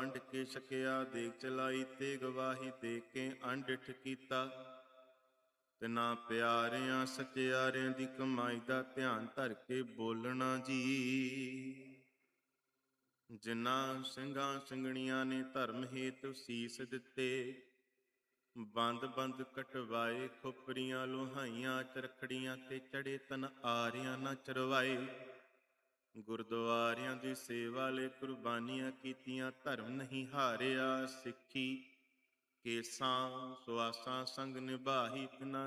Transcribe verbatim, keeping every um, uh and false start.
ਵੰਡ ਕੇ ਛਕਿਆ, ਦੇਖ ਚਲਾਈ ਤੇ ਗਵਾਹੀ ਦੇ ਕੇ ਅੰਡਿਠ ਕੀਤਾ। ਤਿਨਾ ਪਿਆਰਿਆਂ ਸਚਿਆਰਿਆਂ ਦੀ ਕਮਾਈ ਦਾ ਧਿਆਨ ਧਰ ਕੇ ਬੋਲਣਾ ਜੀ। ਜਿਨ੍ਹਾਂ ਸਿੰਘਾਂ ਸਿੰਘਣੀਆਂ ਨੇ ਧਰਮ ਹੇਤੁ ਸੀਸ ਦਿੱਤੇ, ਬੰਦ ਬੰਦ ਕਟਵਾਏ, ਖੋਪਰੀਆਂ ਲੋਹਾਈਆਂ, ਚਰਖੜੀਆਂ ਤੇ ਚੜੇ ਤਨ ਆਰਿਆਂ ਨਾ ਚਰਵਾਏ। ਗੁਰਦੁਆਰਿਆਂ ਦੀ ਸੇਵਾ ਲਈ ਕੁਰਬਾਨੀਆਂ ਕੀਤੀਆਂ, ਧਰਮ ਨਹੀਂ ਹਾਰਿਆ। ਸਿੱਖੀ ਕੇਸਾਂ ਸੁਆਸਾਂ ਸੰਗ ਨਿਭਾਹੀ, ਤਿਨਾ